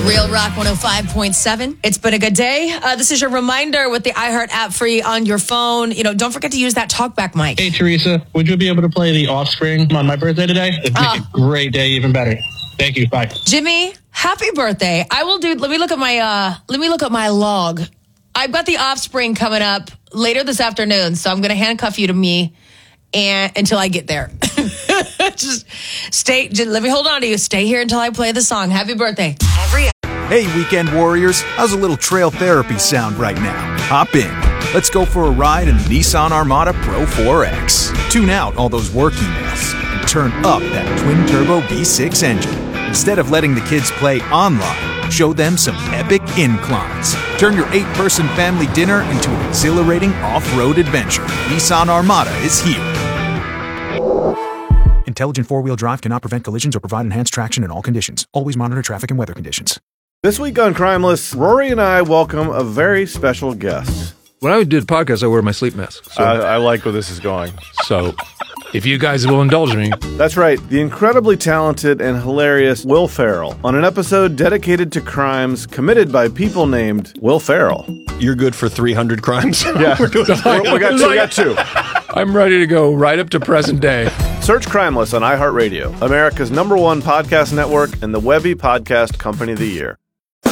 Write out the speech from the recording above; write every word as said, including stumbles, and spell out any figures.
Real Rock one oh five point seven. It's been a good day. Uh, this is your reminder with the iHeart app free on your phone. You know, don't forget to use that talkback mic. Hey, Teresa, would you be able to play The Offspring on my birthday today? It'd make Oh. a great day even better. Thank you. Bye. Jimmy, happy birthday. I will do, let me look at my, uh, let me look at my log. I've got The Offspring coming up later this afternoon, so I'm going to handcuff you to me and until I get there. Just stay, just, let me hold on to you. Stay here until I play the song. Happy birthday. Every Hey, weekend warriors, how's a little trail therapy sound right now? Hop in. Let's go for a ride in the Nissan Armada Pro four X. Tune out all those work emails and turn up that twin-turbo V six engine. Instead of letting the kids play online, show them some epic inclines. Turn your eight-person family dinner into an exhilarating off-road adventure. Nissan Armada is here. Intelligent four-wheel drive cannot prevent collisions or provide enhanced traction in all conditions. Always monitor traffic and weather conditions. This week on Crimeless, Rory and I welcome a very special guest. When I do the podcast, I wear my sleep mask. So, I, I like where this is going. so if you guys will indulge me. That's right, the incredibly talented and hilarious Will Ferrell on an episode dedicated to crimes committed by people named Will Ferrell. You're good for three hundred crimes? Yeah, We're doing- we got two. We got two. I'm ready to go right up to present day. Search Crimeless on iHeartRadio, America's number one podcast network and the Webby Podcast Company of the Year.